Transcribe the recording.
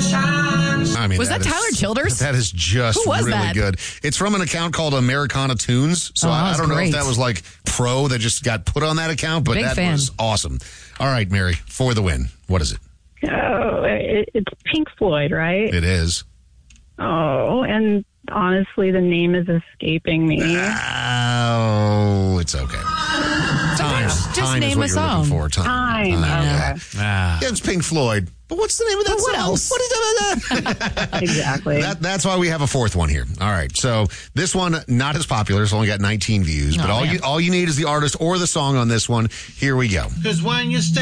I mean, Was that Tyler Childers? That is just Who was really that? good. It's from an account called Americana Tunes. So I don't know if that was like pro that just got put on that account, but that was awesome. All right, Mary, for the win. What is it? Oh, it's Pink Floyd, right? It is. Oh, and honestly, the name is escaping me. Oh, it's okay. Time. Just Time name is what a you're looking song. for. Time. Okay. Yeah, it's Pink Floyd. But what's the name of that song? What else? What is that? Exactly. That's why we have a fourth one here. All right. So this one, not as popular. It's only got 19 views. But all you need is the artist or the song on this one. Here we go. Because when you stay